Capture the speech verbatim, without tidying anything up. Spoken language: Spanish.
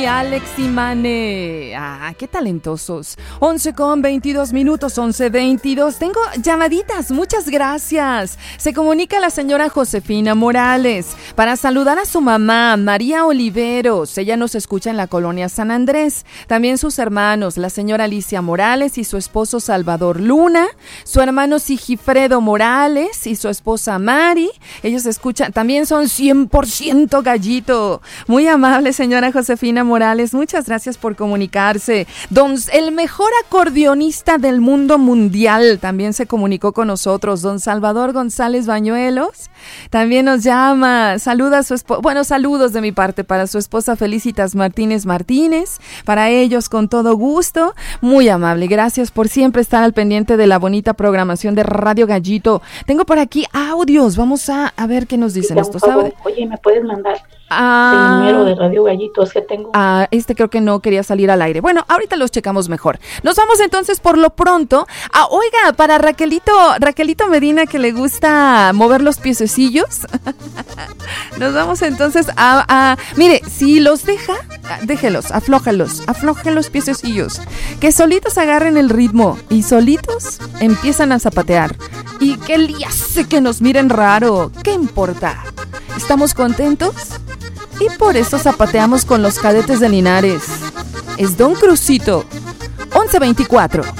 Alex y Mane, ah, qué talentosos. once con veintidós minutos, once veintidós. Tengo llamaditas, muchas gracias. Se comunica la señora Josefina Morales para saludar a su mamá, María Oliveros. Ella nos escucha en la colonia San Andrés. También sus hermanos, la señora Alicia Morales y su esposo Salvador Luna, su hermano Sigifredo Morales y su esposa Mari. Ellos escuchan, también son cien por ciento gallito. Muy amable señora Josefina Morales, muchas gracias por comunicarse. Don, el mejor acordeonista del mundo mundial también se comunicó con nosotros, don Salvador González Bañuelos. También nos llama, saluda a su esposa, bueno, saludos de mi parte para su esposa Felicitas Martínez Martínez, para ellos con todo gusto, muy amable, gracias por siempre estar al pendiente de la bonita programación de Radio Gallito. Tengo por aquí audios, vamos a, a ver qué nos dicen estos audios. Oye, ¿me puedes mandar Ah, el número de Radio Gallito? Es que tengo... Ah, este creo que no quería salir al aire. Bueno, ahorita los checamos mejor. Nos vamos entonces por lo pronto. Ah, oiga, para Raquelito, Raquelito Medina que le gusta mover los piececillos. Nos vamos entonces a, a... Mire, si los deja, déjelos, aflójalos, aflojen los piececillos. Que solitos agarren el ritmo y solitos empiezan a zapatear. Y que le hace que nos miren raro. ¿Qué importa? ¿Estamos contentos? Y por eso zapateamos con los Cadetes de Linares. Es Don Crucito, once veinticuatro.